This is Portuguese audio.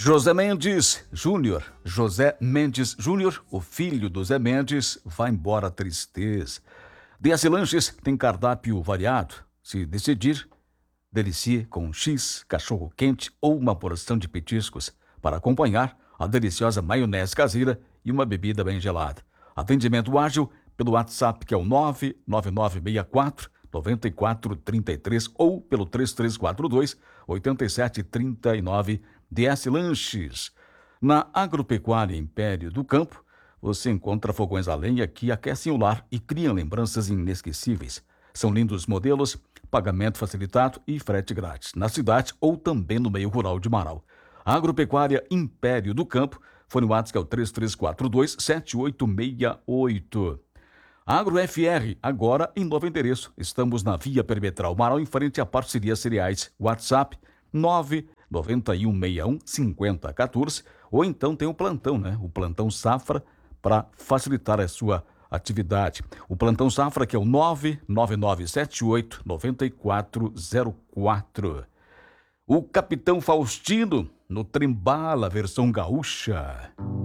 José Mendes Júnior. José Mendes Júnior, o filho do Zé Mendes, vai embora tristeza. DS Lanches tem cardápio variado. Se decidir, delicie com X, cachorro quente ou uma porção de petiscos para acompanhar a deliciosa maionese caseira e uma bebida bem gelada. Atendimento ágil pelo WhatsApp, que é o 99964-9433 ou pelo 3342-8739. DS Lanches. Na Agropecuária Império do Campo, você encontra fogões a lenha que aquecem o lar e criam lembranças inesquecíveis. São lindos modelos, pagamento facilitado e frete grátis, na cidade ou também no meio rural de Marau. Agropecuária Império do Campo, fone WhatsApp, que é o 3342-7868. Agro FR, agora em novo endereço. Estamos na Via Perimetral Marau, em frente à Parceria Cereais. WhatsApp 991615014, ou então tem o plantão, O plantão Safra, para facilitar a sua atividade. O plantão Safra, que é o 99978-9404. O Capitão Faustino, no Trembala, versão gaúcha.